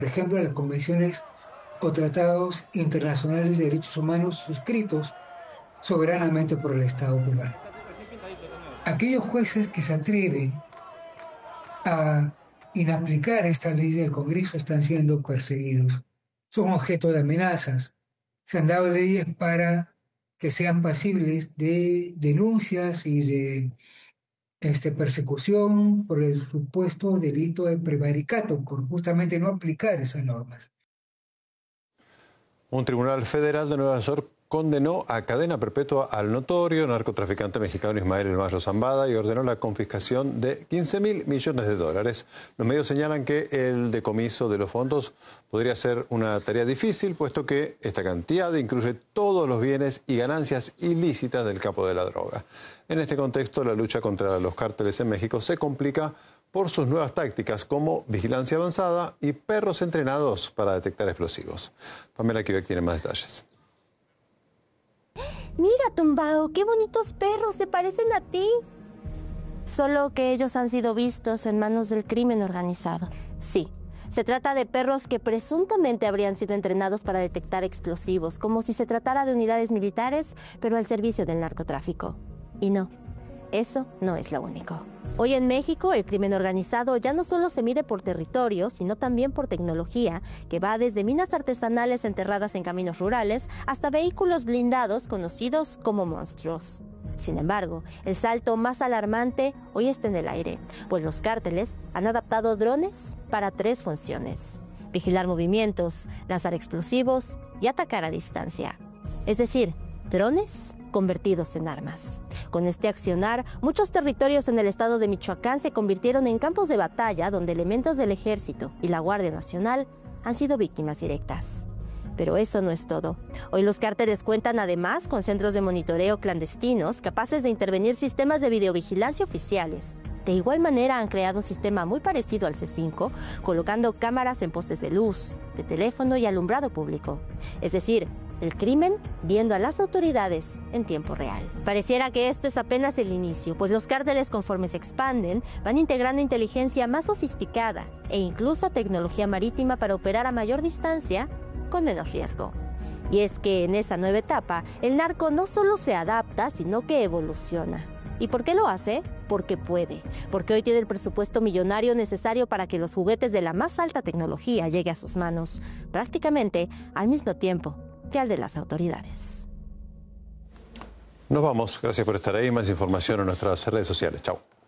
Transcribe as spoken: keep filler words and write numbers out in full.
por ejemplo, las convenciones o tratados internacionales de derechos humanos suscritos soberanamente por el Estado peruano. Aquellos jueces que se atreven a inaplicar esta ley del Congreso están siendo perseguidos, son objeto de amenazas. Se han dado leyes para que sean pasibles de denuncias y de este, persecución por el supuesto delito de prevaricato, por justamente no aplicar esas normas. Un tribunal federal de Nueva York condenó a cadena perpetua al notorio narcotraficante mexicano Ismael El Mayo Zambada y ordenó la confiscación de quince mil millones de dólares. Los medios señalan que el decomiso de los fondos podría ser una tarea difícil, puesto que esta cantidad incluye todos los bienes y ganancias ilícitas del capo de la droga. En este contexto, la lucha contra los cárteles en México se complica por sus nuevas tácticas como vigilancia avanzada y perros entrenados para detectar explosivos. Pamela Quebec tiene más detalles. Mira, Tumbao, qué bonitos perros, se parecen a ti. Solo que ellos han sido vistos en manos del crimen organizado. Sí, se trata de perros que presuntamente habrían sido entrenados para detectar explosivos, como si se tratara de unidades militares, pero al servicio del narcotráfico. Y no, eso no es lo único. Hoy en México, el crimen organizado ya no solo se mide por territorio, sino también por tecnología, que va desde minas artesanales enterradas en caminos rurales hasta vehículos blindados conocidos como monstruos. Sin embargo, el salto más alarmante hoy está en el aire, pues los cárteles han adaptado drones para tres funciones: vigilar movimientos, lanzar explosivos y atacar a distancia. Es decir, drones convertidos en armas. Con este accionar, muchos territorios en el estado de Michoacán se convirtieron en campos de batalla donde elementos del Ejército y la Guardia Nacional han sido víctimas directas. Pero eso no es todo. Hoy los cárteles cuentan además con centros de monitoreo clandestinos capaces de intervenir sistemas de videovigilancia oficiales. De igual manera han creado un sistema muy parecido al C cinco, colocando cámaras en postes de luz, de teléfono y alumbrado público. Es decir, el crimen viendo a las autoridades en tiempo real. Pareciera que esto es apenas el inicio, pues los cárteles, conforme se expanden, van integrando inteligencia más sofisticada e incluso tecnología marítima para operar a mayor distancia con menos riesgo. Y es que en esa nueva etapa, el narco no solo se adapta, sino que evoluciona. ¿Y por qué lo hace? Porque puede, porque hoy tiene el presupuesto millonario necesario para que los juguetes de la más alta tecnología lleguen a sus manos, prácticamente al mismo tiempo que al de las autoridades. Nos vamos. Gracias por estar ahí. Más información en nuestras redes sociales. Chao.